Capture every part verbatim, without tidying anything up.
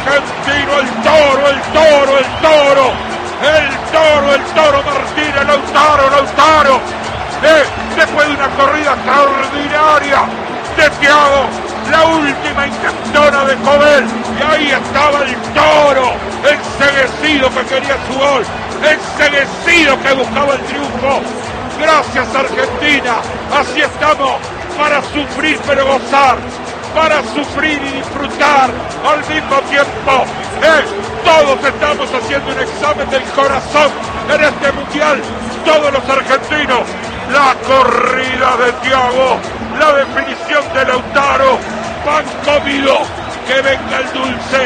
argentino, el toro, el toro, el toro, el toro, el toro Martínez, Lautaro, Lautaro, eh, después de una corrida extraordinaria de Thiago, la última intentona de Jovel, y ahí estaba el toro, enceguecido que quería su gol, enceguecido que buscaba el triunfo. Gracias Argentina, así estamos, para sufrir pero gozar, para sufrir y disfrutar al mismo tiempo. Eh, todos estamos haciendo un examen del corazón en este mundial, todos los argentinos. La corrida de Thiago, la definición de Lautaro, pan comido, que venga el dulce,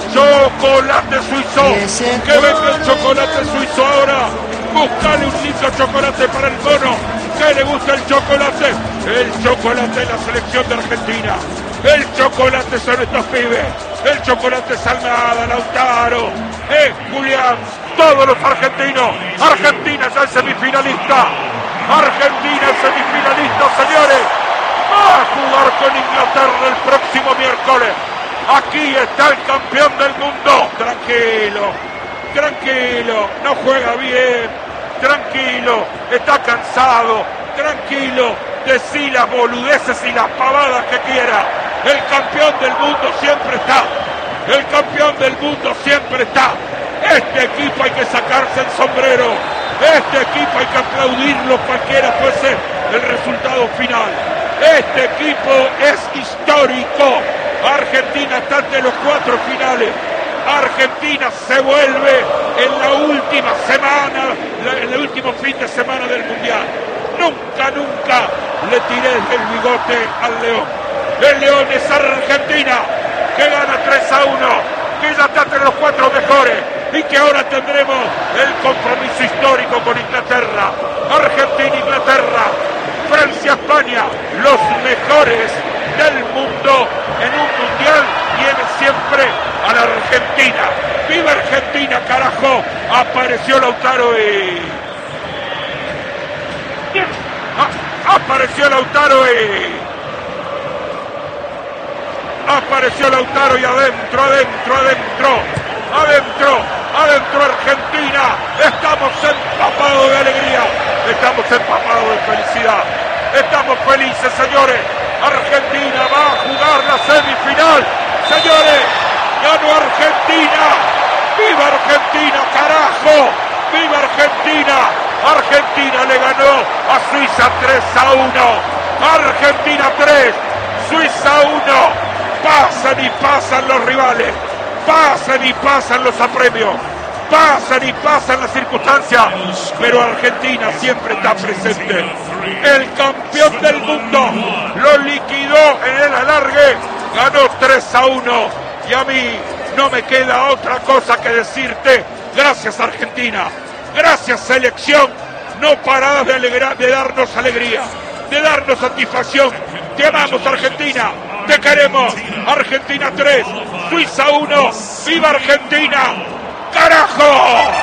chocolate suizo, que venga el chocolate suizo ahora. Buscale un lindo chocolate para el mono, que le gusta el chocolate, el chocolate de la selección de Argentina, el chocolate son estos pibes, el chocolate es Almada, Lautaro, eh, Julián, todos los argentinos. Argentina es el semifinalista, Argentina es semifinalista, señores, va a jugar con Inglaterra el próximo miércoles. Aquí está el campeón del mundo. Tranquilo, tranquilo, no juega bien, tranquilo, está cansado, tranquilo, decí las boludeces y las pavadas que quiera. El campeón del mundo siempre está, el campeón del mundo siempre está. Este equipo hay que sacarse el sombrero, este equipo hay que aplaudirlo cualquiera fuese el resultado final. Este equipo es histórico. Argentina está entre los cuatro finales. Argentina se vuelve en la última semana, en el último fin de semana del Mundial. Nunca, nunca le tiré el bigote al León. El León es Argentina, que gana tres a uno, que ya está entre los cuatro mejores y que ahora tendremos el compromiso histórico con Inglaterra. Argentina-Inglaterra, Francia-España, los mejores del mundo en un mundial viene siempre a la Argentina. ¡Viva Argentina, carajo! Apareció Lautaro y... Ah, apareció Lautaro y... Apareció Lautaro y adentro, adentro, adentro, adentro, adentro Argentina. Estamos empapados de alegría, estamos empapados de felicidad, estamos felices, señores. Argentina va a jugar la semifinal, señores. Ganó Argentina. ¡Viva Argentina, carajo! ¡Viva Argentina! Argentina le ganó a Suiza tres a uno. Argentina tres, Suiza uno. Pasan y pasan los rivales, pasan y pasan los apremios, pasan y pasan las circunstancias, pero Argentina siempre está presente. El campeón del mundo lo liquidó en el alargue, ganó tres a uno, y a mí no me queda otra cosa que decirte: gracias Argentina, gracias selección, no parás de, alegrar, de darnos alegría, de darnos satisfacción. Te amamos Argentina, te queremos. Argentina tres, Suiza uno, ¡viva Argentina! ¡Carajo!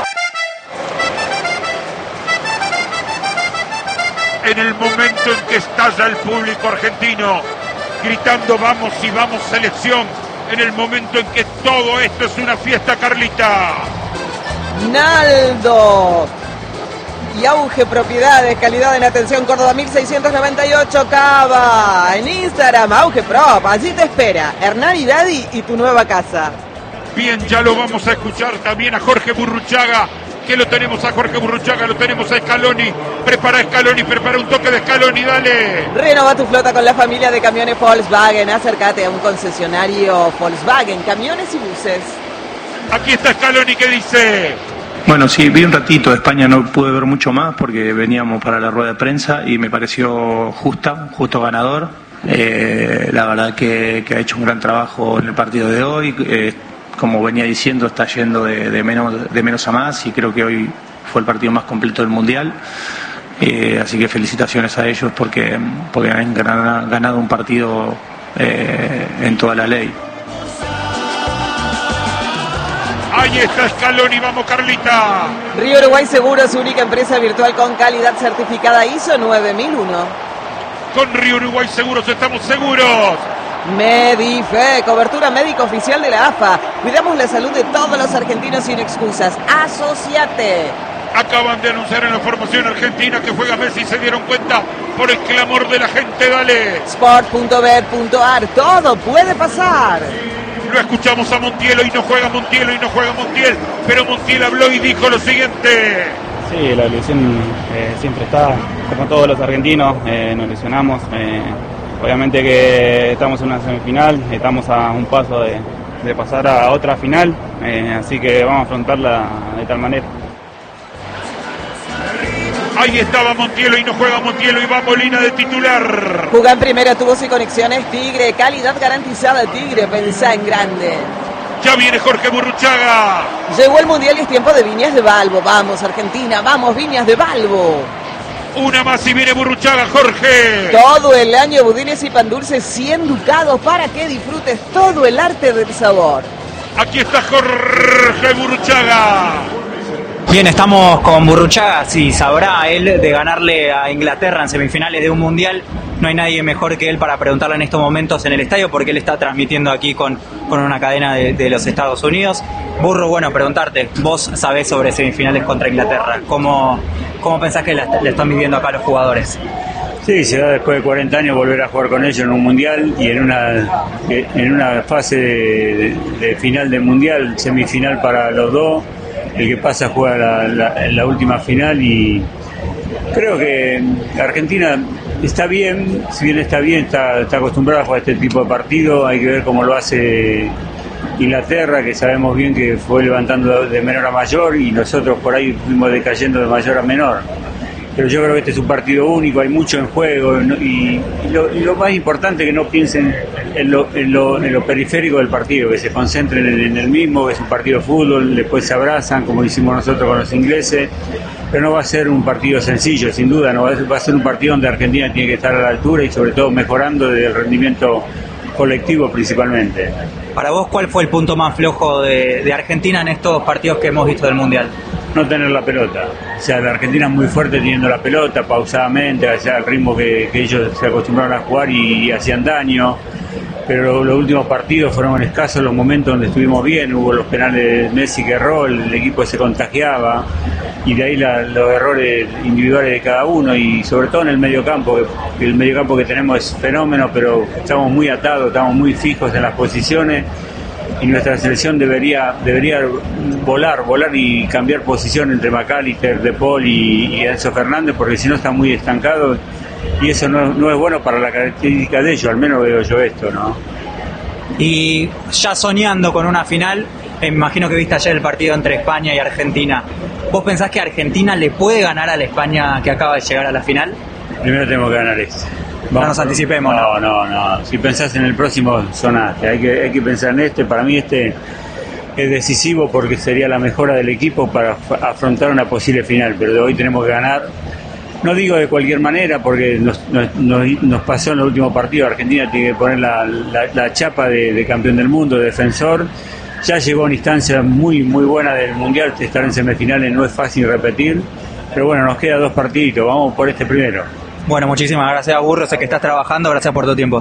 En el momento en que estalla el público argentino gritando vamos y vamos selección, en el momento en que todo esto es una fiesta, Carlita. Naldo y Auge Propiedades, calidad en atención, Córdoba mil seiscientos noventa y ocho, Cava. En Instagram, Auge Prop, allí te espera Hernán y Daddy y tu nueva casa. Bien, ya lo vamos a escuchar también a Jorge Burruchaga, que lo tenemos a Jorge Burruchaga, lo tenemos a Scaloni. Prepara Scaloni, prepara un toque de Scaloni, dale. Renova tu flota con la familia de camiones Volkswagen. Acércate a un concesionario Volkswagen, camiones y buses. Aquí está Scaloni, que dice... Bueno, sí, vi un ratito de España, no pude ver mucho más porque veníamos para la rueda de prensa y me pareció justa, justo ganador. Eh, la verdad que, que ha hecho un gran trabajo en el partido de hoy. Eh, como venía diciendo, está yendo de, de, menos, de menos a más y creo que hoy fue el partido más completo del Mundial. Eh, así que felicitaciones a ellos porque, porque han ganado, ganado un partido eh, en toda la ley. Ahí está Scaloni, vamos Carlita. Río Uruguay Seguros, única empresa virtual con calidad certificada I S O nueve mil uno. Con Río Uruguay Seguros estamos seguros. Medife, cobertura médica oficial de la A F A. Cuidamos la salud de todos los argentinos sin excusas. Asociate. Acaban de anunciar en la formación argentina que juega Messi y se dieron cuenta por el clamor de la gente. Dale. sport punto bet punto ar. Todo puede pasar. Lo escuchamos a Montiel. Hoy no juega Montiel, hoy no juega Montiel. Pero Montiel habló y dijo lo siguiente. Sí, la lesión eh, siempre está, como todos los argentinos, eh, nos lesionamos. Eh, obviamente que estamos en una semifinal, estamos a un paso de, de pasar a otra final, eh, así que vamos a afrontarla de tal manera. Ahí estaba Montiel, y no juega Montiel, y va Molina de titular. Jugá en primera, tubos y conexiones Tigre, calidad garantizada Tigre, pensá en grande. Ya viene Jorge Burruchaga. Llegó el Mundial y es tiempo de Viñas de Balbo. Vamos Argentina, vamos Viñas de Balbo. Una más y viene Burruchaga, Jorge. Todo el año budines y pan dulces, cien ducados para que disfrutes todo el arte del sabor. Aquí está Jorge Burruchaga. Bien, estamos con Burruchaga. Sí, sabrá él de ganarle a Inglaterra en semifinales de un mundial. No hay nadie mejor que él para preguntarle en estos momentos en el estadio, porque él está transmitiendo aquí con, con una cadena de, de los Estados Unidos. Burro, bueno, preguntarte, vos sabés sobre semifinales contra Inglaterra. ¿Cómo, cómo pensás que la, le están viviendo acá los jugadores? Sí, se da después de cuarenta años volver a jugar con ellos en un mundial y en una en una fase de, de final del mundial, semifinal para los dos. El que pasa juega la, la, la última final y creo que Argentina está bien, si bien está bien, está, está acostumbrada a jugar este tipo de partido. Hay que ver cómo lo hace Inglaterra, que sabemos bien que fue levantando de menor a mayor y nosotros por ahí fuimos decayendo de mayor a menor. Pero yo creo que este es un partido único, hay mucho en juego, ¿no? y, y, lo, y lo más importante es que no piensen en lo, en, lo, en lo periférico del partido, que se concentren en, en el mismo, que es un partido de fútbol, después se abrazan como hicimos nosotros con los ingleses, pero no va a ser un partido sencillo, sin duda, no va a ser, va a ser un partido donde Argentina tiene que estar a la altura y sobre todo mejorando del rendimiento colectivo principalmente. Para vos, ¿cuál fue el punto más flojo de, de Argentina en estos partidos que hemos visto del Mundial? No tener la pelota. O sea, la Argentina es muy fuerte teniendo la pelota, pausadamente, hacia el ritmo que, que ellos se acostumbraron a jugar y, y hacían daño. Pero los últimos partidos fueron escasos los momentos donde estuvimos bien. Hubo los penales de Messi que erró, el equipo se contagiaba y de ahí la, los errores individuales de cada uno y sobre todo en el mediocampo, que el mediocampo que tenemos es fenómeno, pero estamos muy atados, estamos muy fijos en las posiciones. Y nuestra selección debería debería volar, volar y cambiar posición entre McAllister, De Paul y, y Enzo Fernández, porque si no está muy estancado y eso no, no es bueno para la característica de ellos, al menos veo yo esto, ¿no? Y ya soñando con una final, me imagino que viste ayer el partido entre España y Argentina. ¿Vos pensás que Argentina le puede ganar a la España que acaba de llegar a la final? Primero tenemos que ganar este. Vamos, no nos anticipemos, no, no, no, no. Si pensás en el próximo, sonaste. Hay que, hay que pensar en este. Para mí este es decisivo porque sería la mejora del equipo para afrontar una posible final. Pero de hoy tenemos que ganar. No digo de cualquier manera porque nos, nos, nos pasó en el último partido. Argentina tiene que poner la, la, la chapa de, de campeón del mundo, de defensor. Ya llegó a una instancia muy, muy buena del Mundial. Estar en semifinales no es fácil repetir. Pero bueno, nos queda dos partiditos. Vamos por este primero. Bueno, muchísimas gracias, Burro. Sé que estás trabajando. Gracias por tu tiempo.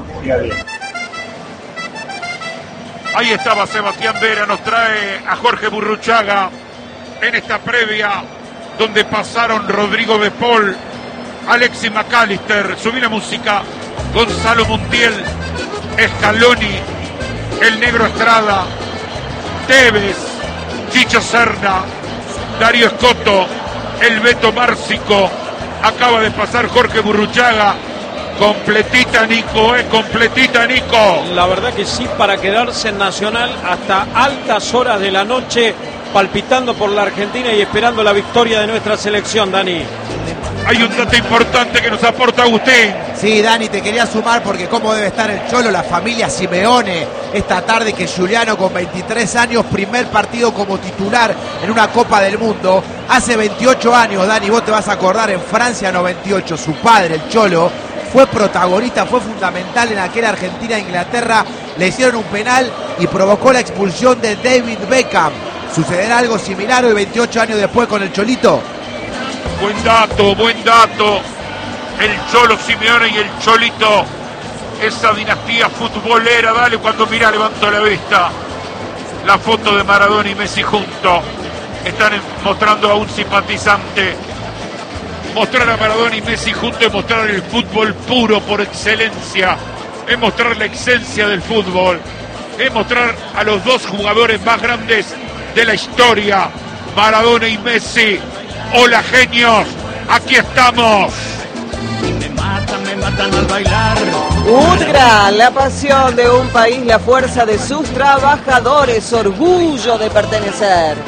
Ahí estaba Sebastián Vera. Nos trae a Jorge Burruchaga en esta previa donde pasaron Rodrigo De Paul, Alexis McAllister. Subí la música. Gonzalo Montiel, Scaloni, el Negro Estrada, Tevez, Chicho Serna, Darío Escoto, el Beto Márcico. Acaba de pasar Jorge Burruchaga. Completita Nico, eh, completita Nico. La verdad que sí, para quedarse en Nacional hasta altas horas de la noche, palpitando por la Argentina y esperando la victoria de nuestra selección, Dani. Hay un dato importante que nos aporta Agustín. Sí, Dani, te quería sumar porque cómo debe estar el Cholo, la familia Simeone, esta tarde que Giuliano con veintitrés años, primer partido como titular en una Copa del Mundo. Hace veintiocho años, Dani, vos te vas a acordar, en Francia noventa y ocho, su padre, el Cholo, fue protagonista, fue fundamental en aquella Argentina-Inglaterra. Le hicieron un penal y provocó la expulsión de David Beckham. ¿Sucederá algo similar hoy, veintiocho años después, con el Cholito? Buen dato, buen dato. El Cholo Simeone y el Cholito esa dinastía futbolera. Dale, cuando mira, levanto la vista. La foto de Maradona y Messi juntos. Están mostrando a un simpatizante. Mostrar a Maradona y Messi juntos es mostrar el fútbol puro por excelencia. Es mostrar la esencia del fútbol. Es mostrar a los dos jugadores más grandes de la historia. Maradona y Messi. Hola, genios. Aquí estamos. Me matan, me matan al bailar. Udgra, la pasión de un país, la fuerza de sus trabajadores, orgullo de pertenecer.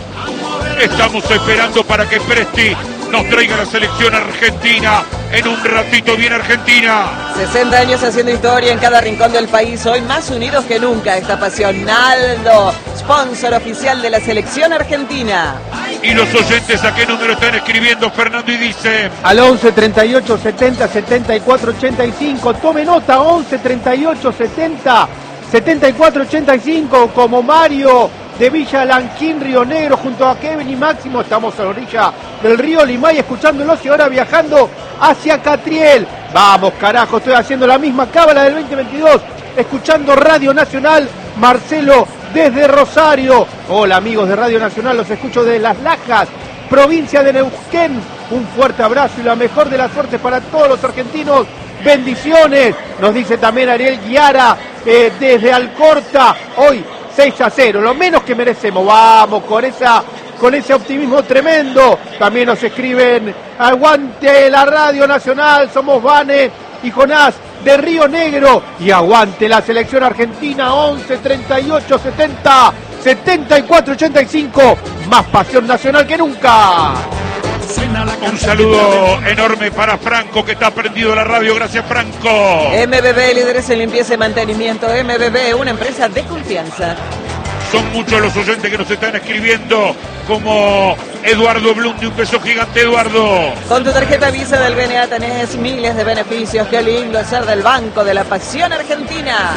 Estamos esperando para que Presti nos traiga la selección argentina. En un ratito viene Argentina. sesenta años haciendo historia en cada rincón del país. Hoy más unidos que nunca. Esta pasión. Naldo, sponsor oficial de la selección argentina. Y los oyentes, ¿a qué número están escribiendo, Fernando? Y dice... Al once treinta y ocho setenta setenta y cuatro ochenta y cinco. Tome nota, once treinta y ocho setenta setenta y cuatro ochenta y cinco. Como Mario de Villa Lanquín, Río Negro, junto a Kevin y Máximo. Estamos a la orilla del río Limay escuchándolos y ahora viajando hacia Catriel. Vamos, carajo, estoy haciendo la misma cábala del veinte veintidós, escuchando Radio Nacional. Marcelo desde Rosario. Hola, amigos de Radio Nacional, los escucho desde Las Lajas, provincia de Neuquén. Un fuerte abrazo y la mejor de las suertes para todos los argentinos. Bendiciones, nos dice también Ariel Guiara eh, desde Alcorta. Hoy seis a cero, lo menos que merecemos. Vamos con esa, con ese optimismo tremendo. También nos escriben: aguante la Radio Nacional, somos Vane y Jonás de Río Negro. Y aguante la selección argentina. Once treinta y ocho setenta setenta y cuatro ochenta y cinco. Más pasión nacional que nunca. Un saludo enorme para Franco, que está prendido la radio. Gracias, Franco. M B B, líderes en limpieza y mantenimiento. M B B, una empresa de confianza. Son muchos los oyentes que nos están escribiendo, como Eduardo Blundi. Un beso gigante, Eduardo. Con tu tarjeta Visa del B N A tenés miles de beneficios. Qué lindo es ser del Banco de la Pasión Argentina.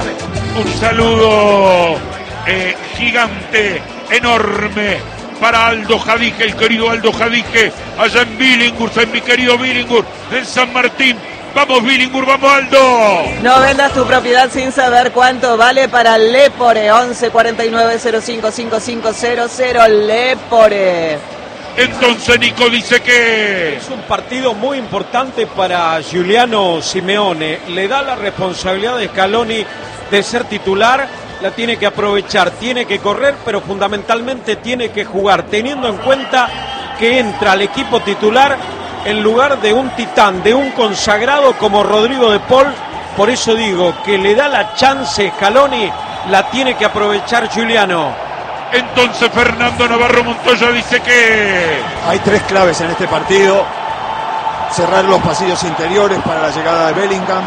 Un saludo eh, gigante, enorme, para Aldo Jadije, el querido Aldo Jadije, allá en Billinghurst, en mi querido Billinghurst, en San Martín. Vamos, Billinghurst, vamos, Aldo. No vendas tu propiedad sin saber cuánto vale para Lepore. Once cuarenta y nueve cero cinco cinco cinco cero cero. Lepore. Entonces Nico dice que... Es un partido muy importante para Giuliano Simeone. Le da la responsabilidad de Scaloni de ser titular. La tiene que aprovechar, tiene que correr, pero fundamentalmente tiene que jugar, teniendo en cuenta que entra al equipo titular en lugar de un titán, de un consagrado como Rodrigo de Paul. Por eso digo que le da la chance Scaloni, la tiene que aprovechar Giuliano. Entonces Fernando Navarro Montoya dice que... Hay tres claves en este partido: cerrar los pasillos interiores para la llegada de Bellingham,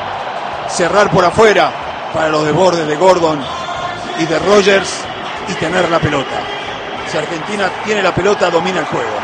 cerrar por afuera para los desbordes de Gordon y de Rogers, y tener la pelota. Si Argentina tiene la pelota, domina el juego.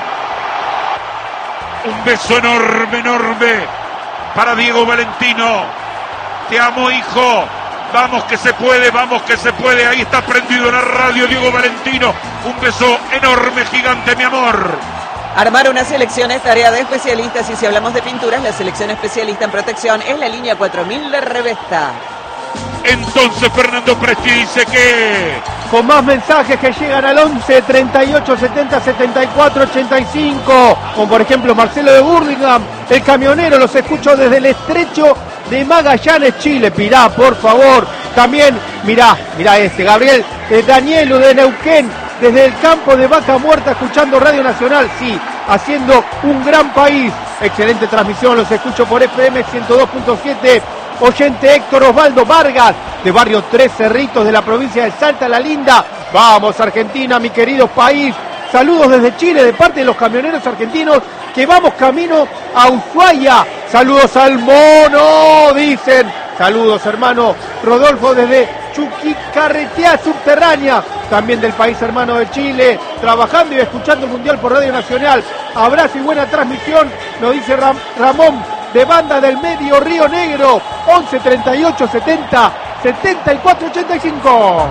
Un beso enorme, enorme para Diego Valentino. Te amo, hijo. Vamos que se puede, vamos que se puede. Ahí está prendido en la radio Diego Valentino. Un beso enorme, gigante, mi amor. Armar una selección es tarea de especialistas, y si hablamos de pinturas, la selección especialista en protección es la línea cuatro mil de Revesta. Entonces Fernando Presti dice que... Con más mensajes que llegan al once treinta y ocho setenta setenta y cuatro ochenta y cinco, como por ejemplo Marcelo de Burlingame, el camionero, los escucho desde el estrecho de Magallanes, Chile. Mirá, por favor. También, mirá, mirá este, Gabriel eh, Danielo de Neuquén, desde el campo de Vaca Muerta, escuchando Radio Nacional, sí, haciendo un gran país. Excelente transmisión, los escucho por F M ciento dos punto siete. Oyente Héctor Osvaldo Vargas, de Barrio Tres Cerritos, de la provincia de Salta La Linda. Vamos, Argentina, mi querido país. Saludos desde Chile, de parte de los camioneros argentinos, que vamos camino a Ushuaia. Saludos al mono, dicen. Saludos, hermano Rodolfo, desde Chuquicarretea Subterránea, también del país hermano de Chile, trabajando y escuchando el Mundial por Radio Nacional. Abrazo y buena transmisión, nos dice Ram Ramón, de Banda del Medio, Río Negro. Once treinta y ocho setenta setenta y cuatro ochenta y cinco.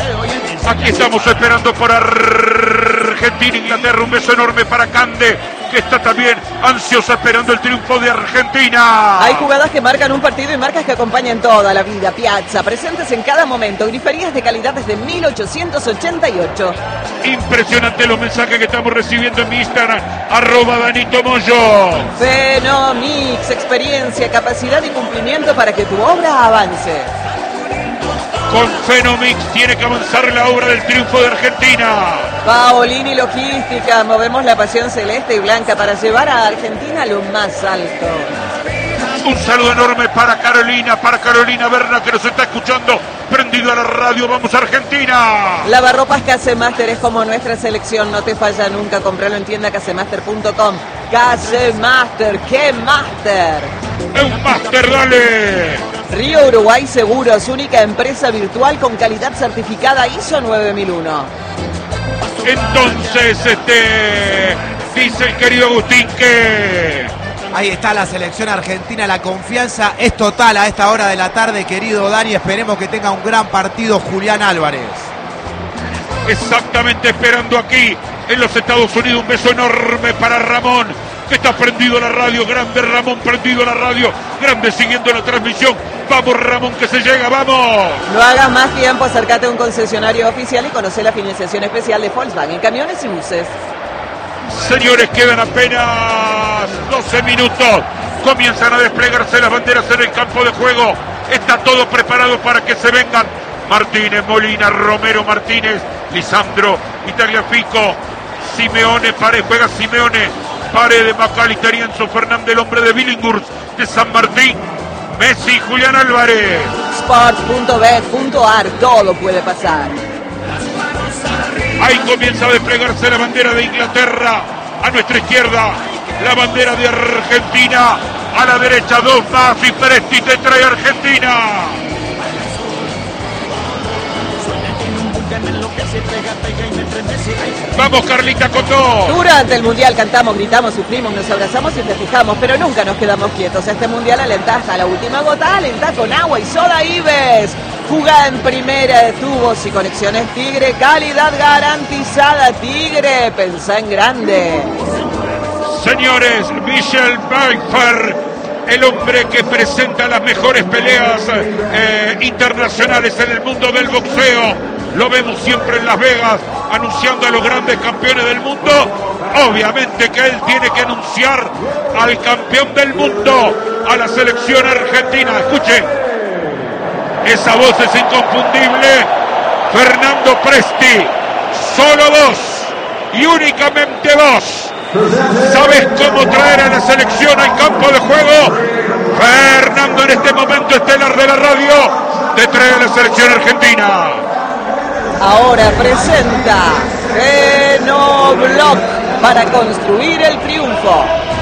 Aquí estamos esperando por Argentina, Inglaterra. Un beso enorme para Cande, que que está también ansiosa esperando el triunfo de Argentina. Hay jugadas que marcan un partido y marcas que acompañan toda la vida. Piazza, presentes en cada momento. Griferías de calidad desde mil ochocientos ochenta y ocho. Impresionante los mensajes que estamos recibiendo en mi Instagram, arroba Danito Moyo. Fenomix, experiencia, capacidad y cumplimiento para que tu obra avance. Con Fenomix tiene que avanzar la obra del triunfo de Argentina. Paolini Logística, movemos la pasión celeste y blanca para llevar a Argentina a lo más alto. Un saludo enorme para Carolina, para Carolina Berna que nos está escuchando, prendido a la radio. ¡Vamos Argentina! Lavarropas Casemaster es como nuestra selección, no te falla nunca. Compralo en tienda casemaster punto com. Casemaster, ¡qué máster! ¡Es un máster, dale! Río Uruguay Seguros, única empresa virtual con calidad certificada I S O nueve mil uno. Entonces, este, dice el querido Agustín que... Ahí está la selección argentina, la confianza es total a esta hora de la tarde, querido Dani. Esperemos que tenga un gran partido Julián Álvarez. Exactamente, esperando aquí en los Estados Unidos. Un beso enorme para Ramón, que está prendido a la radio. Grande Ramón, prendido a la radio. Grande siguiendo la transmisión. Vamos Ramón, que se llega, vamos. No hagas más tiempo, acércate a un concesionario oficial y conoce la financiación especial de Volkswagen, camiones y buses. Señores, quedan apenas doce minutos. Comienzan a desplegarse las banderas en el campo de juego. Está todo preparado para que se vengan Martínez, Molina, Romero, Martínez, Lisandro, Tagliafico, Simeone, Paredes, juega Simeone, Paredes, McAllister, Enzo Fernández, el hombre de Billinghurst, de San Martín, Messi, Julián Álvarez. Sport punto bet punto ar, todo puede pasar. Ahí comienza a desplegarse la bandera de Inglaterra. A nuestra izquierda, la bandera de Argentina. A la derecha, dos más y Presti te trae Argentina. Vamos Carlita Cotó. Durante el Mundial cantamos, gritamos, sufrimos, nos abrazamos y festejamos, pero nunca nos quedamos quietos. Este Mundial alentá hasta la última gota, alentá con agua y soda Ives. Jugá en primera de tubos y conexiones Tigre, calidad garantizada Tigre, pensá en grande. Señores, Michel Pfeiffer, el hombre que presenta las mejores peleas eh, internacionales en el mundo del boxeo. Lo vemos siempre en Las Vegas, anunciando a los grandes campeones del mundo. Obviamente que él tiene que anunciar al campeón del mundo, a la selección argentina. Escuchen, esa voz es inconfundible. Fernando Presti, solo vos y únicamente vos sabes cómo traer a la selección al campo de juego. Fernando, en este momento estelar de la radio, te trae a la selección argentina. Ahora presenta Genobloc para construir el triunfo.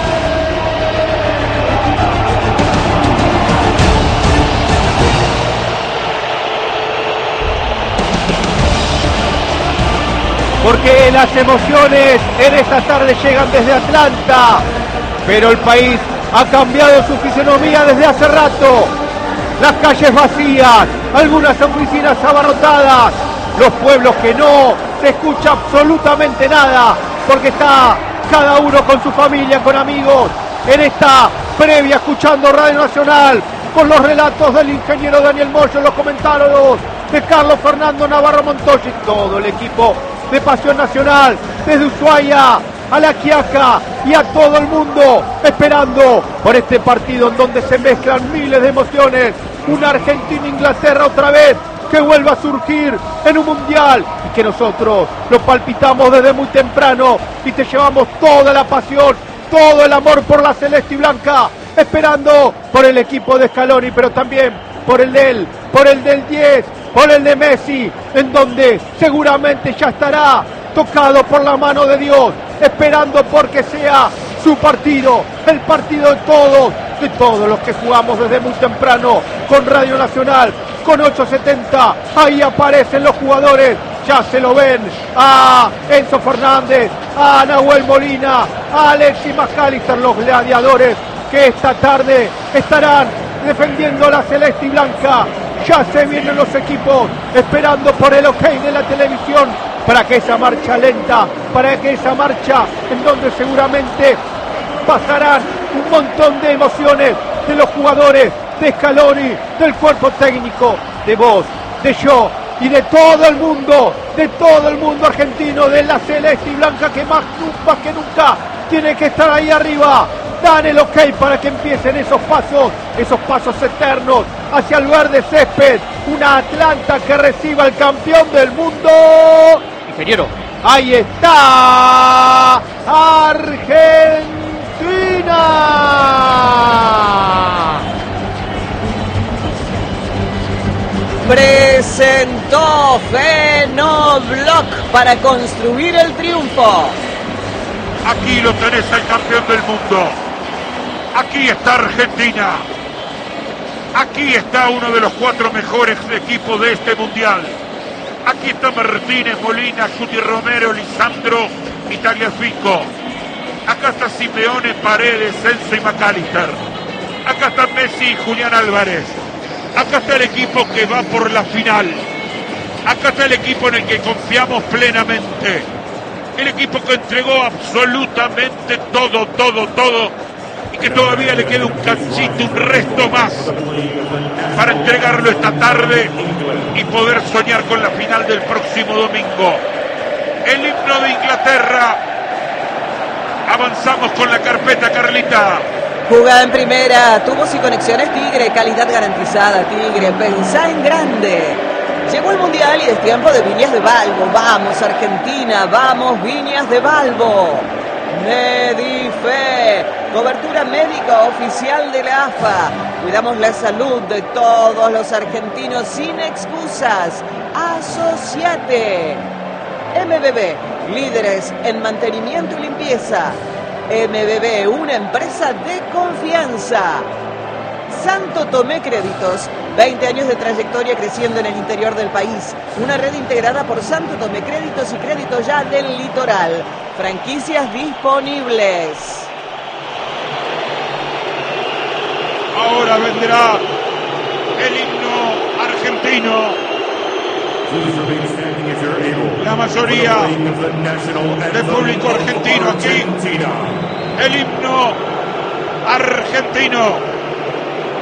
Porque las emociones en esta tarde llegan desde Atlanta, pero el país ha cambiado su fisonomía desde hace rato. Las calles vacías, algunas oficinas abarrotadas, los pueblos que no se escucha absolutamente nada, porque está cada uno con su familia, con amigos, en esta previa escuchando Radio Nacional, con los relatos del ingeniero Daniel Moyo, los comentarios de Carlos Fernando Navarro Montoya y todo el equipo de Pasión Nacional, desde Ushuaia a La Quiaca y a todo el mundo, esperando por este partido en donde se mezclan miles de emociones. Una Argentina-Inglaterra otra vez, que vuelva a surgir en un mundial y que nosotros lo palpitamos desde muy temprano y te llevamos toda la pasión, todo el amor por la celeste y blanca, esperando por el equipo de Scaloni, pero también por el de él, por el del diez, por el de Messi, en donde seguramente ya estará tocado por la mano de Dios, esperando porque sea su partido, el partido de todos, de todos los que jugamos desde muy temprano con Radio Nacional, con ocho setenta, ahí aparecen los jugadores, ya se lo ven, a Enzo Fernández, a Nahuel Molina, a Alexis McAllister, los gladiadores que esta tarde estarán defendiendo la celeste y blanca. Ya se vienen los equipos, esperando por el ok de la televisión, para que esa marcha lenta, para que esa marcha en donde seguramente pasarán un montón de emociones de los jugadores, de Scaloni, del cuerpo técnico, de vos, de yo y de todo el mundo, de todo el mundo argentino, de la celeste y blanca que más, más que nunca tiene que estar ahí arriba. Dan el ok para que empiecen esos pasos, esos pasos eternos hacia el verde césped. Una Atlanta que reciba al campeón del mundo. Ingeniero, ahí está Argentina. Presentó Fenobloc para construir el triunfo. Aquí lo tenés al campeón del mundo. Aquí está Argentina. Aquí está uno de los cuatro mejores equipos de este mundial. Aquí está Martínez, Molina, Cuti Romero, Lisandro y Tagliafico. Acá está Simeone, Paredes, Enzo y McAllister. Acá está Messi y Julián Álvarez. Acá está el equipo que va por la final. Acá está el equipo en el que confiamos plenamente. El equipo que entregó absolutamente todo, todo, todo. Y que todavía le queda un cachito, un resto más para entregarlo esta tarde y poder soñar con la final del próximo domingo. El himno de Inglaterra. Avanzamos con la carpeta, Carlita. Jugada en primera, tubos y conexiones Tigre, calidad garantizada Tigre, pensá en grande. Llegó el Mundial y es tiempo de Viñas de Balbo. Vamos Argentina, vamos Viñas de Balbo. Medife, cobertura médica oficial de la A F A. Cuidamos la salud de todos los argentinos sin excusas. Asociate. M B B, líderes en mantenimiento y limpieza. M B B, una empresa de confianza. Santo Tomé Créditos, veinte años de trayectoria creciendo en el interior del país. Una red integrada por Santo Tomé Créditos y Créditos Ya del Litoral. Franquicias disponibles. Ahora vendrá el himno argentino. La mayoría del público argentino aquí. El himno argentino.